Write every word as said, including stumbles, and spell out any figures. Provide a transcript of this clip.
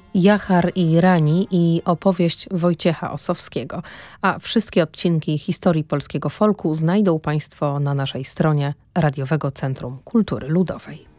Jachar i Rani i opowieść Wojciecha Ossowskiego. A wszystkie odcinki historii polskiego folku znajdą Państwo na naszej stronie Radiowego Centrum Kultury Ludowej.